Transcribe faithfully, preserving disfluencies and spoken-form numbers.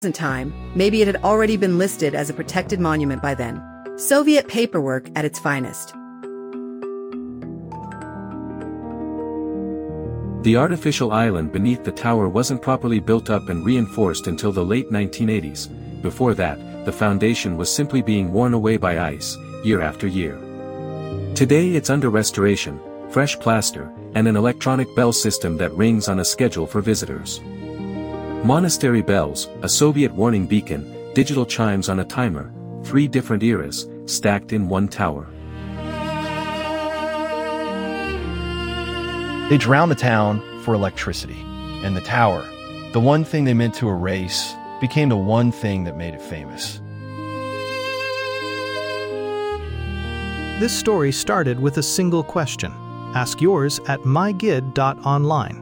time, maybe it had already been listed as a protected monument by then. Soviet paperwork at its finest. The artificial island beneath the tower wasn't properly built up and reinforced until the late nineteen eighties. Before that, the foundation was simply being worn away by ice, year after year. Today it's under restoration, fresh plaster, and an electronic bell system that rings on a schedule for visitors. Monastery bells, a Soviet warning beacon, digital chimes on a timer, three different eras, stacked in one tower. They drowned the town for electricity, and the tower, the one thing they meant to erase, became the one thing that made it famous. This story started with a single question. Ask yours at my gid dot online.